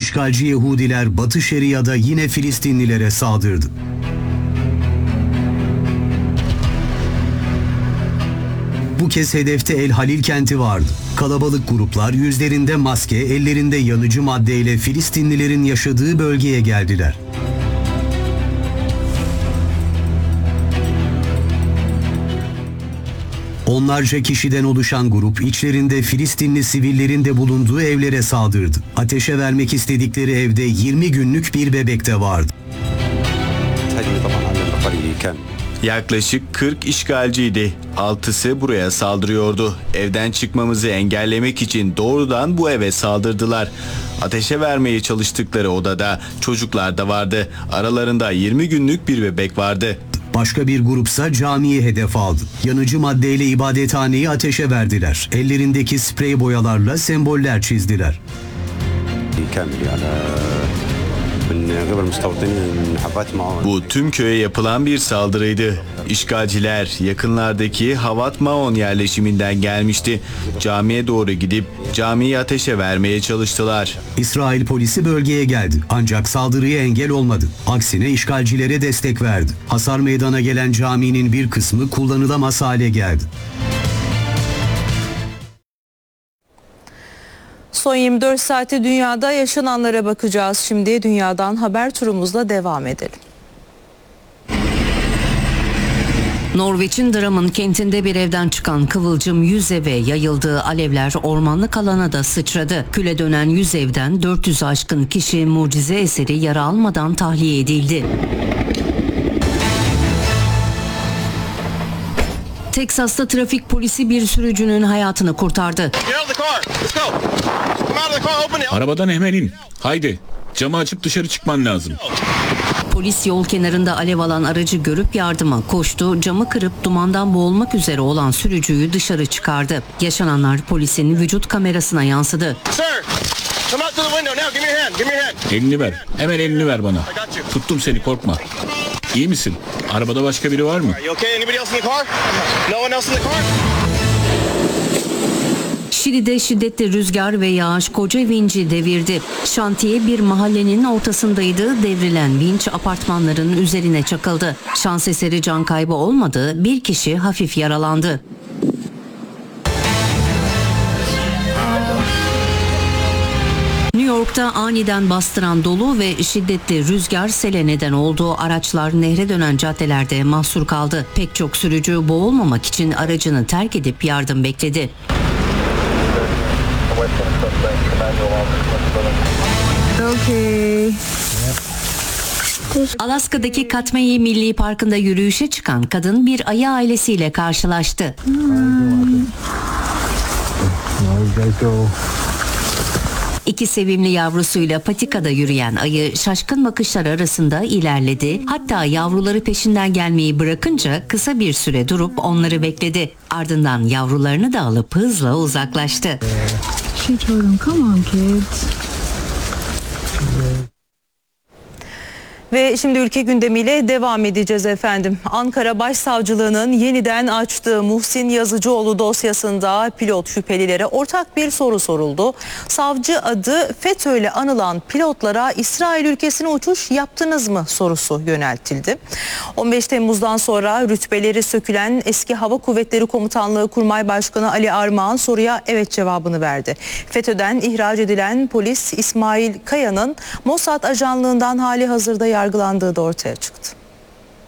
işgalci Yahudiler Batı Şeria'da yine Filistinlilere saldırdı. Bu kez hedefte El Halil kenti vardı. Kalabalık gruplar yüzlerinde maske, ellerinde yanıcı maddeyle Filistinlilerin yaşadığı bölgeye geldiler. Onlarca kişiden oluşan grup içlerinde Filistinli sivillerin de bulunduğu evlere saldırdı. Ateşe vermek istedikleri evde 20 günlük bir bebek de vardı. Yaklaşık 40 işgalciydi. 6'sı buraya saldırıyordu. Evden çıkmamızı engellemek için doğrudan bu eve saldırdılar. Ateşe vermeye çalıştıkları odada çocuklar da vardı. Aralarında 20 günlük bir bebek vardı. Başka bir grupsa camiyi hedef aldı. Yanıcı maddeyle ibadethaneyi ateşe verdiler. Ellerindeki sprey boyalarla semboller çizdiler. Bu tüm köye yapılan bir saldırıydı. İşgalciler yakınlardaki Havat Maon yerleşiminden gelmişti. Camiye doğru gidip camiyi ateşe vermeye çalıştılar. İsrail polisi bölgeye geldi ancak saldırıya engel olmadı. Aksine işgalcilere destek verdi. Hasar meydana gelen caminin bir kısmı kullanılamaz hale geldi. Son 24 saati dünyada yaşananlara bakacağız. Şimdi dünyadan haber turumuzla devam edelim. Norveç'in Drammen kentinde bir evden çıkan kıvılcım 100 eve yayıldı. Alevler ormanlık alana da sıçradı. Küle dönen 100 evden 400'ü aşkın kişi mucize eseri yara almadan tahliye edildi. Teksas'ta trafik polisi bir sürücünün hayatını kurtardı. Arabadan hemen in. Haydi. Camı açıp dışarı çıkman lazım. Polis yol kenarında alev alan aracı görüp yardıma koştu. Camı kırıp dumandan boğulmak üzere olan sürücüyü dışarı çıkardı. Yaşananlar polisin vücut kamerasına yansıdı. Elini ver. Hemen elini ver bana. Tuttum seni, korkma. İyi misin? Arabada başka biri var mı? Şili'de şiddetli rüzgar ve yağış koca vinci devirdi. Şantiye bir mahallenin ortasındaydı. Devrilen vinç apartmanların üzerine çakıldı. Şans eseri can kaybı olmadı. Bir kişi hafif yaralandı. New York'ta aniden bastıran dolu ve şiddetli rüzgar sele neden oldu. Araçlar nehre dönen caddelerde mahsur kaldı. Pek çok sürücü boğulmamak için aracını terk edip yardım bekledi. Alaska'daki Katmai Milli Parkı'nda yürüyüşe çıkan kadın bir ayı ailesiyle karşılaştı. İki sevimli yavrusuyla patikada yürüyen ayı şaşkın bakışlar arasında ilerledi. Hatta yavruları peşinden gelmeyi bırakınca kısa bir süre durup onları bekledi. Ardından yavrularını da alıp hızla uzaklaştı. She told them, "Come on, kids." Ve şimdi ülke gündemiyle devam edeceğiz efendim. Ankara Başsavcılığı'nın yeniden açtığı Muhsin Yazıcıoğlu dosyasında pilot şüphelilere ortak bir soru soruldu. Savcı adı FETÖ'yle anılan pilotlara İsrail ülkesine uçuş yaptınız mı sorusu yöneltildi. 15 Temmuz'dan sonra rütbeleri sökülen eski Hava Kuvvetleri Komutanlığı Kurmay Başkanı Ali Armağan soruya evet cevabını verdi. FETÖ'den ihraç edilen polis İsmail Kaya'nın Mossad ajanlığından hali hazırda yargılandığı da ortaya çıktı.